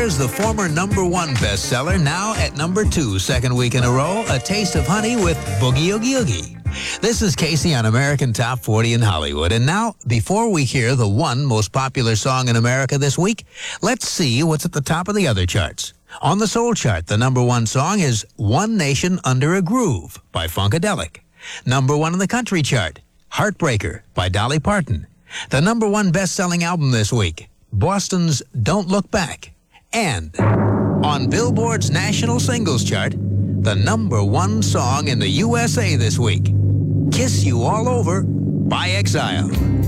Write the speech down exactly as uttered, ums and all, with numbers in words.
Here's the former number one bestseller, now at number two, second week in a row, A Taste of Honey with Boogie Oogie Oogie. This is Casey on American Top forty in Hollywood. And now, before we hear the one most popular song in America this week, let's see what's at the top of the other charts. On the Soul Chart, the number one song is One Nation Under a Groove by Funkadelic. Number one on the Country Chart, Heartbreaker by Dolly Parton. The number one best-selling album this week, Boston's Don't Look Back. And on Billboard's National Singles Chart, the number one song in the U S A this week, Kiss You All Over by Exile.